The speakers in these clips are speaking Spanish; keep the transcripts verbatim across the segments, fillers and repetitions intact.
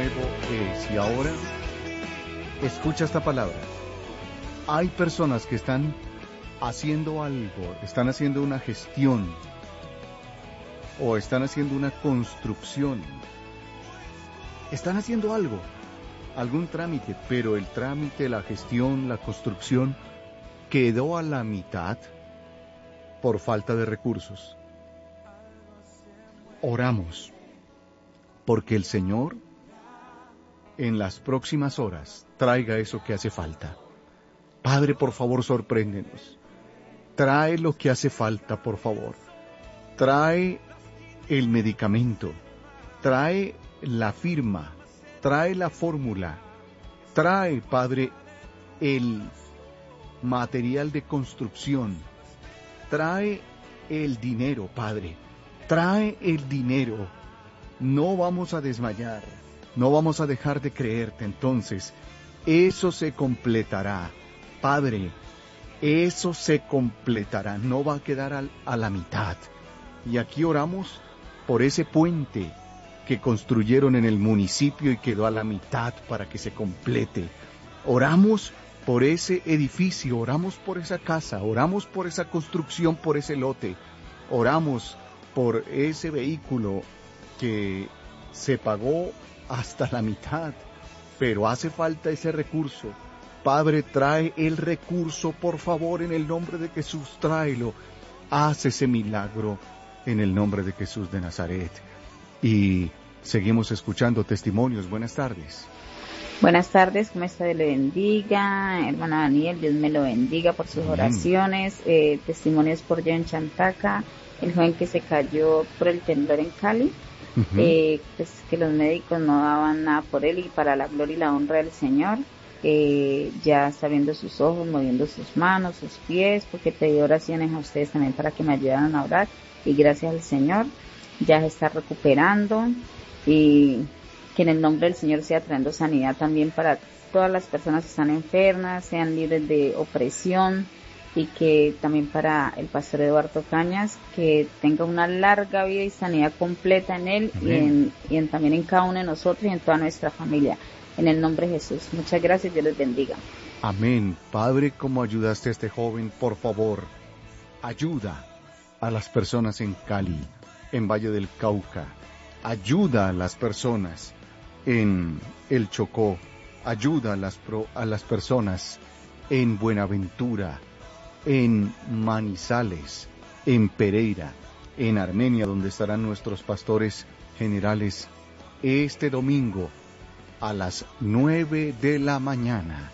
nuevo es. Y ahora, escucha esta palabra. Hay personas que están haciendo algo, están haciendo una gestión o están haciendo una construcción. Están haciendo algo, algún trámite, pero el trámite, la gestión, la construcción quedó a la mitad por falta de recursos. Oramos porque el Señor en las próximas horas traiga eso que hace falta. Padre, por favor, sorpréndenos. Trae lo que hace falta, por favor. Trae el medicamento, trae la firma, trae la fórmula, trae, Padre, el material de construcción, trae el dinero, Padre, trae el dinero. No vamos a desmayar, no vamos a dejar de creerte. Entonces, eso se completará, Padre, eso se completará, no va a quedar al, a la mitad. Y aquí oramos por ese puente que construyeron en el municipio y quedó a la mitad para que se complete. Oramos por ese edificio, oramos por esa casa, oramos por esa construcción, por ese lote, oramos por ese vehículo que se pagó hasta la mitad, pero hace falta ese recurso. Padre, trae el recurso, por favor, en el nombre de Jesús, tráelo. Haz ese milagro en el nombre de Jesús de Nazaret. Y seguimos escuchando testimonios. Buenas tardes. Buenas tardes, ¿cómo está? Dios le bendiga. Hermano Daniel, Dios me lo bendiga por sus oraciones. Eh, testimonios por John Chantaca, el joven que se cayó por el temblor en Cali. Uh-huh. eh, pues que los médicos no daban nada por él, y para la gloria y la honra del Señor, eh, ya está viendo sus ojos, moviendo sus manos, sus pies, porque pedí oraciones a ustedes también para que me ayudaran a orar, y gracias al Señor ya se está recuperando, y que en el nombre del Señor sea trayendo sanidad también para todas las personas que están enfermas, sean libres de opresión, y que también para el pastor Eduardo Cañas, que tenga una larga vida y sanidad completa en él y, en, y en, también en cada uno de nosotros y en toda nuestra familia. En el nombre de Jesús. Muchas gracias, Dios les bendiga. Amén. Padre, como ayudaste a este joven, por favor, ayuda a las personas en Cali, en Valle del Cauca. Ayuda a las personas en el Chocó. Ayuda a las, pro, a las personas en Buenaventura, en Manizales, en Pereira, en Armenia, donde estarán nuestros pastores generales este domingo a las nueve de la mañana.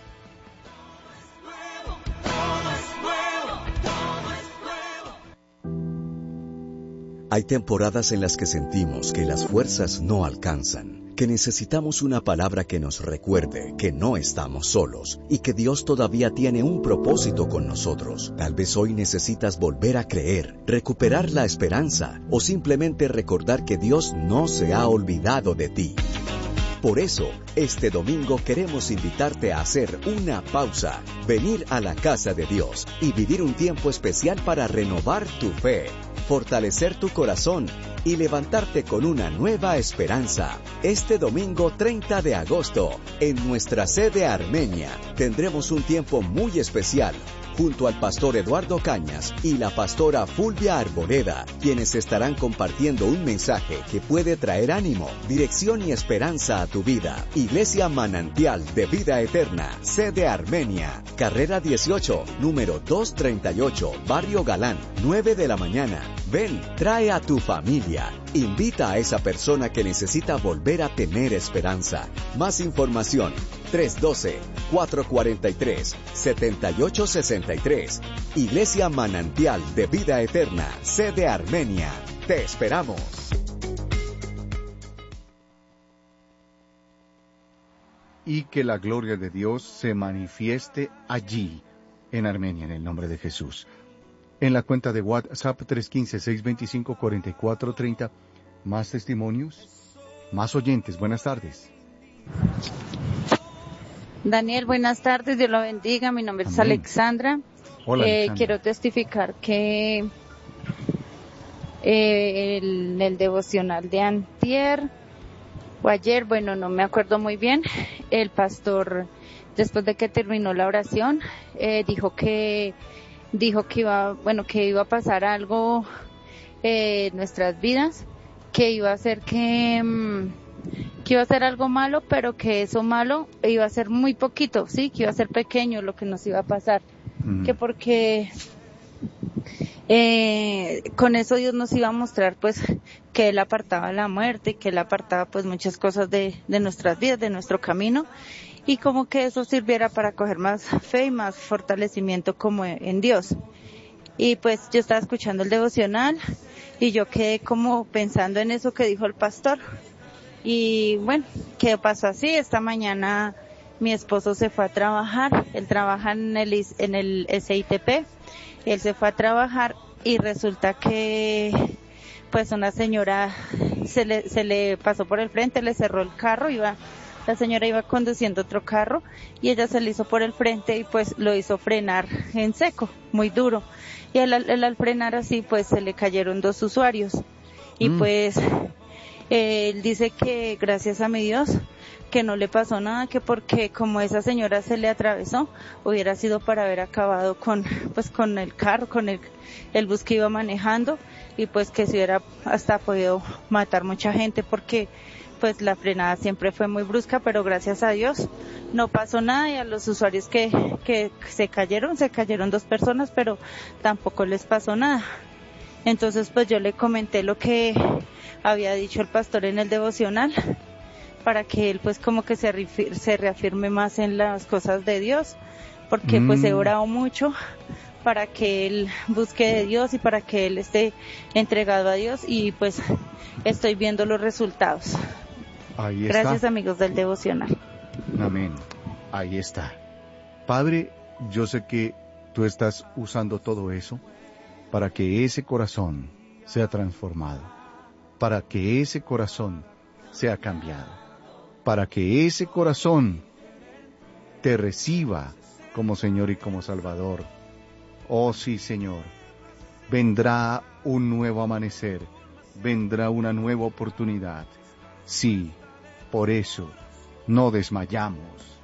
Hay temporadas en las que sentimos que las fuerzas no alcanzan, que necesitamos una palabra que nos recuerde que no estamos solos y que Dios todavía tiene un propósito con nosotros. Tal vez hoy necesitas volver a creer, recuperar la esperanza o simplemente recordar que Dios no se ha olvidado de ti. Por eso, este domingo queremos invitarte a hacer una pausa, venir a la casa de Dios y vivir un tiempo especial para renovar tu fe, fortalecer tu corazón y levantarte con una nueva esperanza. Este domingo treinta de agosto, en nuestra sede Armenia, tendremos un tiempo muy especial junto al pastor Eduardo Cañas y la pastora Fulvia Arboleda, quienes estarán compartiendo un mensaje que puede traer ánimo, dirección y esperanza a tu vida. Iglesia Manantial de Vida Eterna, sede Armenia, carrera dieciocho, número doscientos treinta y ocho, Barrio Galán, nueve de la mañana. Ven, trae a tu familia. Invita a esa persona que necesita volver a tener esperanza. Más información, tres uno dos, cuatro cuatro tres, siete ocho seis tres. Iglesia Manantial de Vida Eterna, sede Armenia. Te esperamos. Y que la gloria de Dios se manifieste allí, en Armenia, en el nombre de Jesús. En la cuenta de WhatsApp tres uno cinco, seis dos cinco, cuatro cuatro tres cero, más testimonios, más oyentes. Buenas tardes. Daniel, buenas tardes, Dios lo bendiga. Mi nombre es Amén. Alexandra. Hola, eh, Alexandra. Quiero testificar que eh, el, el devocional de antier o ayer, bueno, no me acuerdo muy bien, el pastor, después de que terminó la oración, eh, dijo que, dijo que iba, bueno, que iba a pasar algo eh, en nuestras vidas, que iba a ser que, mmm, que iba a ser algo malo, pero que eso malo iba a ser muy poquito, sí, que iba a ser pequeño lo que nos iba a pasar, mm. que porque eh, con eso Dios nos iba a mostrar pues que Él apartaba la muerte, que Él apartaba pues muchas cosas de, de nuestras vidas, de nuestro camino, y como que eso sirviera para coger más fe y más fortalecimiento como en Dios. Y pues yo estaba escuchando el devocional y yo quedé como pensando en eso que dijo el pastor. Y bueno, ¿qué pasó así? Esta mañana mi esposo se fue a trabajar, él trabaja en el, en el S I T P, él se fue a trabajar y resulta que pues una señora se le, se le pasó por el frente, le cerró el carro, iba, la señora iba conduciendo otro carro y ella se le hizo por el frente y pues lo hizo frenar en seco, muy duro. Y él, él al frenar así pues se le cayeron dos usuarios y mm. pues eh, él dice que gracias a mi Dios que no le pasó nada, que porque como esa señora se le atravesó hubiera sido para haber acabado con pues con el carro, con el, el bus que iba manejando y pues que se hubiera hasta podido matar mucha gente porque pues la frenada siempre fue muy brusca, pero gracias a Dios no pasó nada y a los usuarios que, que se cayeron, se cayeron dos personas, pero tampoco les pasó nada. Entonces pues yo le comenté lo que había dicho el pastor en el devocional para que él pues como que se, reafir- se reafirme más en las cosas de Dios, porque mm. pues he orado mucho para que él busque de Dios y para que él esté entregado a Dios y pues estoy viendo los resultados. Ahí está. Gracias, amigos del devocional. Amén. Ahí está. Padre, yo sé que tú estás usando todo eso para que ese corazón sea transformado, para que ese corazón sea cambiado, para que ese corazón te reciba como Señor y como Salvador. Oh sí, Señor, vendrá un nuevo amanecer, vendrá una nueva oportunidad. Sí, por eso no desmayamos.